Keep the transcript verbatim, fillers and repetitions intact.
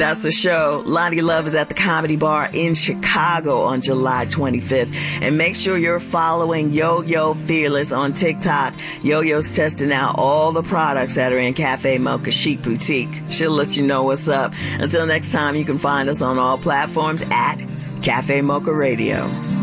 That's the show. Loni Love is at the Comedy Bar in Chicago on July twenty-fifth. And make sure you're following Yo-Yo Fearless on TikTok. Yo-Yo's testing out all the products that are in Cafe Mocha Chic Boutique. She'll let you know what's up. Until next time, you can find us on all platforms at Cafe Mocha Radio.